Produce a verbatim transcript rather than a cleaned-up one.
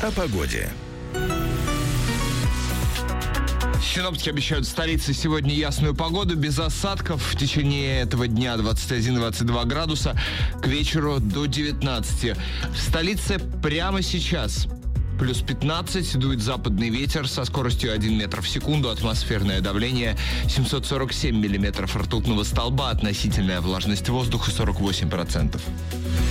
О погоде. Синоптики обещают в столице сегодня ясную погоду, без осадков. В течение этого дня двадцать один - двадцать два градуса, к вечеру до девятнадцати. В столице прямо сейчас плюс пятнадцать, дует западный ветер со скоростью один метр в секунду, атмосферное давление семьсот сорок семь миллиметров ртутного столба, относительная влажность воздуха сорок восемь процентов.